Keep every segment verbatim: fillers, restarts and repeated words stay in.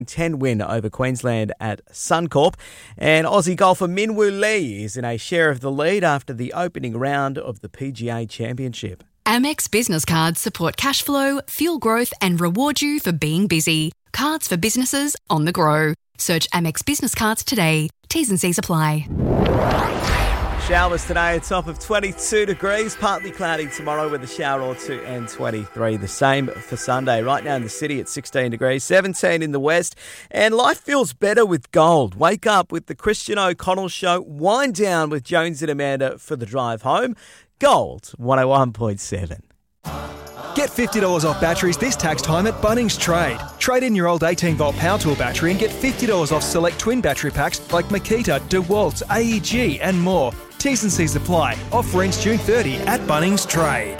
ten win over Queensland at Suncorp. And Aussie golfer Min Woo Lee is in a share of the lead after the opening round of the P G A Championship. Amex Business Cards support cash flow, fuel growth and reward you for being busy. Cards for businesses on the go. Search Amex Business Cards today. T's and C's apply. Showers today, a top of twenty-two degrees, partly cloudy tomorrow with a shower or two and twenty-three. The same for Sunday. Right now in the city at sixteen degrees, seventeen in the west. And life feels better with gold. Wake up with the Christian O'Connell Show. Wind down with Jones and Amanda for the drive home. Gold one oh one point seven. Get fifty dollars off batteries this tax time at Bunnings Trade. Trade in your old eighteen volt power tool battery and get fifty dollars off select twin battery packs like Makita, DeWalt, A E G and more. T's and C's apply. Offer ends June thirtieth at Bunnings Trade.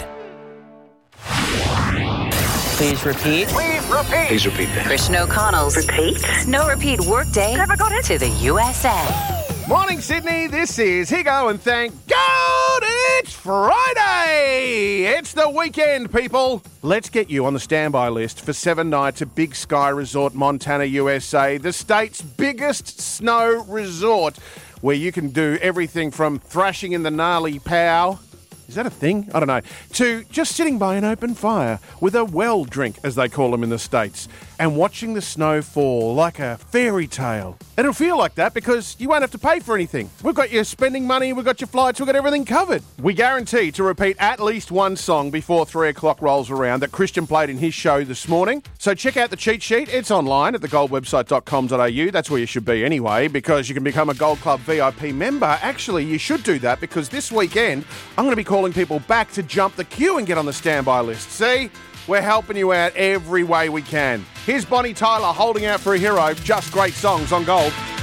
Please repeat. Please repeat. Please repeat that. Christian O'Connell's Repeat. No Repeat Workday Never got it. to the U S A. Morning, Sydney. This is Higo, and thank God it's Friday. It's the weekend, people. Let's get you on the standby list for seven nights at Big Sky Resort, Montana, U S A, the state's biggest snow resort, where you can do everything from thrashing in the gnarly pow. Is that a thing? I don't know. To just sitting by an open fire with a well drink, as they call them in the States, and watching the snow fall like a fairy tale. It'll feel like that because you won't have to pay for anything. We've got your spending money, we've got your flights, we've got everything covered. We guarantee to repeat at least one song before three o'clock rolls around that Christian played in his show this morning. So check out the cheat sheet. It's online at the gold website dot com dot a u. That's where you should be anyway, because you can become a Gold Club V I P member. Actually, you should do that because this weekend I'm going to be calling people back to jump the queue and get on the standby list. See? We're helping you out every way we can. Here's Bonnie Tyler holding out for a hero. Just great songs on Gold.